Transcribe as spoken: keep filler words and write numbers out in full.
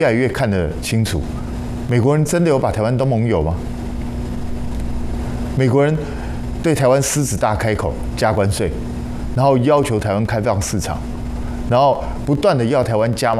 越来越看得清楚，美国人真的有把台湾当盟友吗？美国人对台湾狮子大开口加关税，然后要求台湾开放市场，然后不断的要台湾加码